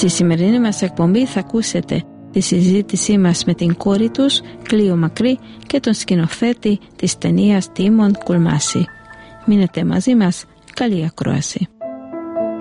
Στη σημερινή μας εκπομπή θα ακούσετε τη συζήτησή μας με την κόρη τους, Κλείο Μακρύ, και τον σκηνοθέτη της ταινίας Τίμων Κουλμάση. Μείνετε μαζί μας, καλή ακρόαση.